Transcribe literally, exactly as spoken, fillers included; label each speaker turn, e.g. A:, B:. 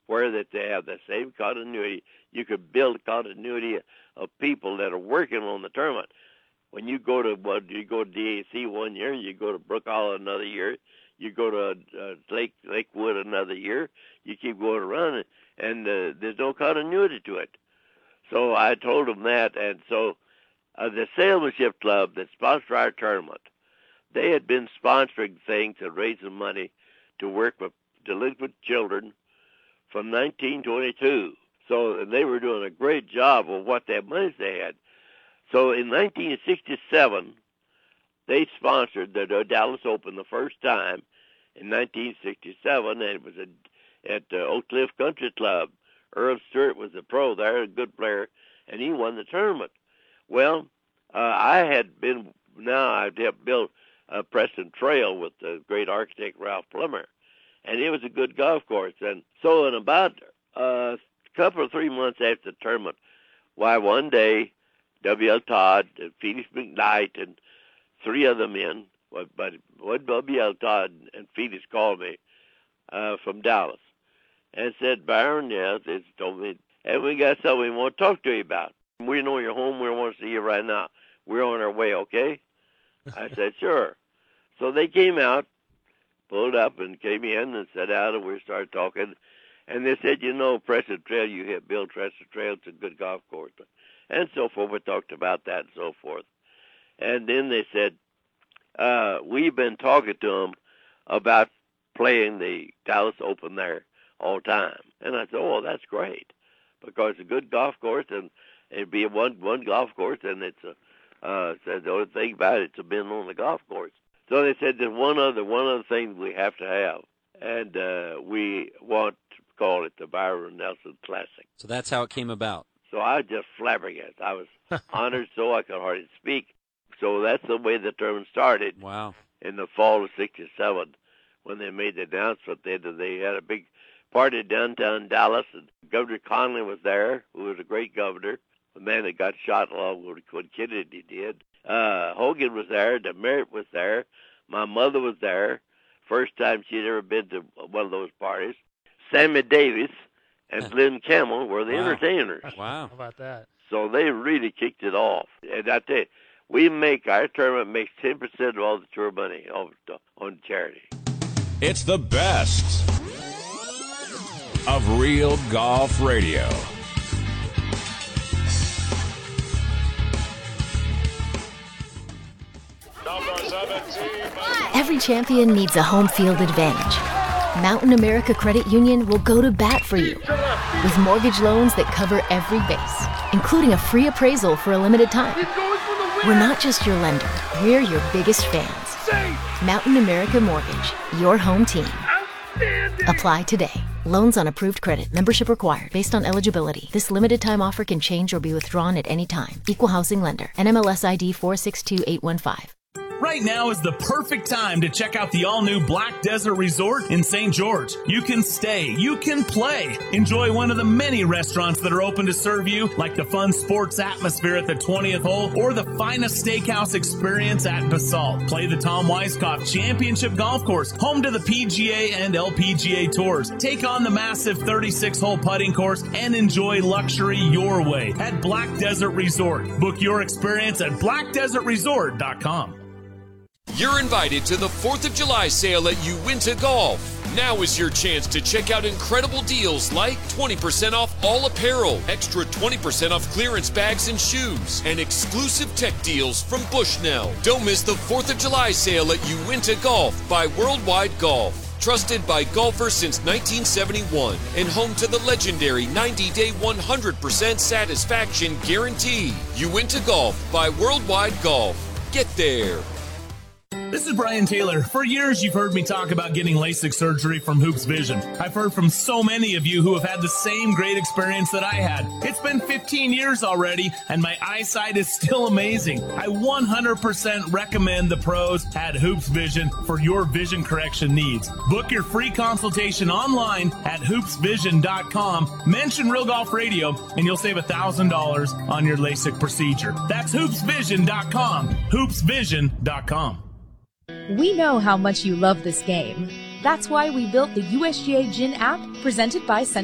A: where that they have the same continuity. You could build continuity of people that are working on the tournament. When you go to well, you go to D A C one year, you go to Brook Hollow another year, you go to uh, Lake Lakewood another year, you keep going around, and uh, there's no continuity to it. So I told them that, and so uh, the Salesmanship Club that sponsored our tournament, they had been sponsoring things and raising money to work with delinquent children from nineteen twenty-two. So they were doing a great job of what their money they had. So in nineteen sixty-seven, they sponsored the Dallas Open the first time in nineteen sixty-seven, and it was at, at uh, Oak Cliff Country Club. Earl Stewart was a pro there, a good player, and he won the tournament. Well, uh, I had been, now I've helped build uh, Preston Trail with the great architect Ralph Plummer, and it was a good golf course. And so in about uh, a couple or three months after the tournament, why one day, W L. Todd and Felix McKnight and three other men, but one W L. Todd and Felix called me uh, from Dallas and said, Byron, yeah, they told me, and we got something we want to talk to you about. We know you're home. We want to see you right now. We're on our way, okay? I said, sure. So they came out, pulled up, and came in and sat down, and we started talking. And they said, you know, Preston Trail, you hit Bill Preston Trail. It's a good golf course. And so forth. We talked about that and so forth. And then they said, uh, we've been talking to them about playing the Dallas Open there all the time. And I said, oh, that's great, because it's a good golf course, and it'd be a one, one golf course, and it's a, uh, said the only thing about it, it's a been on the golf course. So they said there's one other, one other thing we have to have, and uh, we want to call it the Byron Nelson Classic.
B: So that's how it came about.
A: So I was just flabbergasted. I was honored so I could hardly speak. So that's the way the tournament started.
B: Wow.
A: In the fall of sixty-seven, when they made the announcement, they, they had a big party downtown Dallas, and Governor Conley was there, who was a great governor, the man that got shot along with what Kennedy did. Uh, Hogan was there, DeMeritt was there, my mother was there, first time she'd ever been to one of those parties. Sammy Davis and Glenn Campbell were the
B: Wow.
A: entertainers.
B: Wow.
C: How about that?
A: So they really kicked it off. And I tell you, we make, our tournament makes ten percent of all the tour money on, on charity.
D: It's the best of Real Golf Radio.
E: Every champion needs a home field advantage. Mountain America Credit Union will go to bat for you with mortgage loans that cover every base, including a free appraisal for a limited time. We're not just your lender, we're your biggest fans. Mountain America Mortgage, your home team. Apply today. Loans on approved credit. Membership required based on eligibility. This limited time offer can change or be withdrawn at any time. Equal housing lender. N M L S I D four six two eight one five.
F: Right now is the perfect time to check out the all-new Black Desert Resort in Saint George. You can stay, you can play, enjoy one of the many restaurants that are open to serve you, like the fun sports atmosphere at the twentieth hole or the finest steakhouse experience at Basalt. Play the Tom Weiskopf Championship Golf Course, home to the P G A and L P G A Tours. Take on the massive thirty-six hole putting course and enjoy luxury your way at Black Desert Resort. Book your experience at black desert resort dot com.
G: You're invited to the fourth of July sale at Uinta Golf. Now is your chance to check out incredible deals like twenty percent off all apparel, extra twenty percent off clearance bags and shoes, and exclusive tech deals from Bushnell. Don't miss the fourth of July sale at Uinta Golf by Worldwide Golf. Trusted by golfers since nineteen seventy-one and home to the legendary ninety-day one hundred percent satisfaction guarantee. Uinta Golf by Worldwide Golf. Get there.
F: This is Brian Taylor. For years, you've heard me talk about getting LASIK surgery from Hoops Vision. I've heard from so many of you who have had the same great experience that I had. It's been fifteen years already, and my eyesight is still amazing. I one hundred percent recommend the pros at Hoops Vision for your vision correction needs. Book your free consultation online at hoops vision dot com. Mention Real Golf Radio, and you'll save one thousand dollars on your LASIK procedure. That's hoops vision dot com. hoops vision dot com.
H: We know how much you love this game. That's why we built the U S G A Gin app presented by Central